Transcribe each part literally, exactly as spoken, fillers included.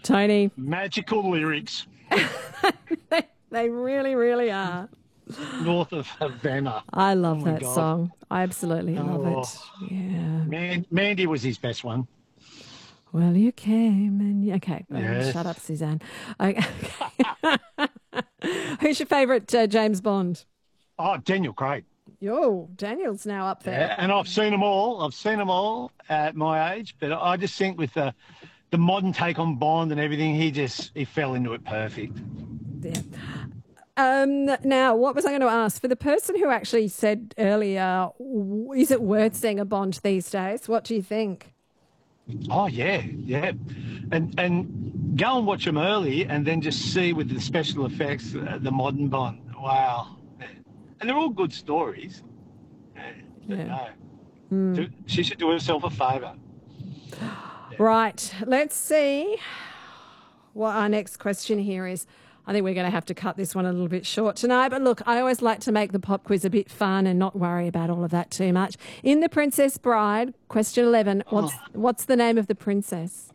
Tony. Magical lyrics. they, they really, really are. North of Havana. I love oh my that God. song. I absolutely love Oh. it. Yeah. Man, Mandy was his best one. Well, you came and you... Okay, um, Yes. shut up, Suzanne. Okay. Who's your favourite uh, James Bond? Oh, Daniel Craig. Yo, Daniel's now up there. Yeah, and I've seen them all. I've seen them all at my age, but I just think with the the modern take on Bond and everything, he just he fell into it perfect. Yeah. Um, now, what was I going to ask? For the person who actually said earlier, is it worth seeing a Bond these days? What do you think? Oh yeah, yeah, and and go and watch them early, and then just see with the special effects uh, the modern Bond. Wow, and they're all good stories. Yeah. Yeah. No. Do, she should do herself a favour. Right. Let's see what our next question here is. I think we're going to have to cut this one a little bit short tonight. But look, I always like to make the pop quiz a bit fun and not worry about all of that too much. In The Princess Bride, question eleven, what's, Oh. what's the name of the princess?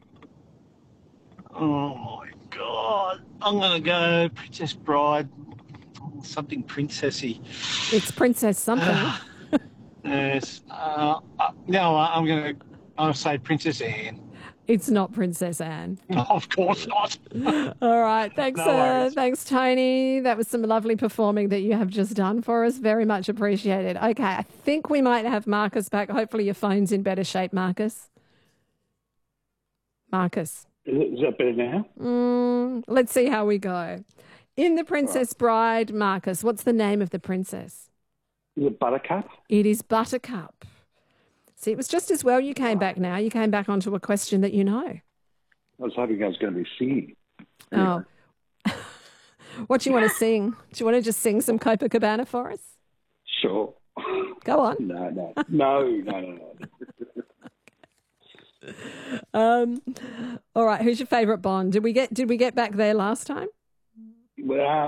Oh my God! I'm gonna go Princess Bride. Something princessy. It's Princess something. Yes. Uh, uh, no, I'm gonna. I'll say Princess Anne. It's not Princess Anne. No, of course not. All right. Thanks, No uh, worries. thanks, Tony. That was some lovely performing that you have just done for us. Very much appreciated. Okay, I think we might have Marcus back. Hopefully your phone's in better shape, Marcus. Marcus. Is, it, is that better now? Mm, let's see how we go. In The Princess Bride, Marcus, what's the name of the princess? Is it Buttercup? It is Buttercup. See, it was just as well you came back now. You came back onto a question that you know. I was hoping I was going to be singing. Oh. What do you want to sing? Do you want to just sing some Copacabana for us? Sure. Go on. No, no, no, no, no, no. Um, all right. Who's your favourite Bond? Did we get Did we get back there last time? Well, uh,